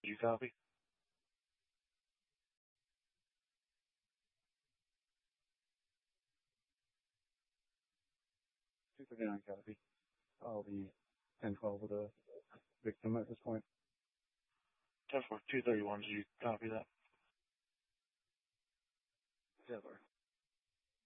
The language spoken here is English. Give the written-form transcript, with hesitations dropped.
you copy? 239 copy. I'll be 10-12 with the victim at this point. 10-4, 231, did you copy that? Yeah, sir.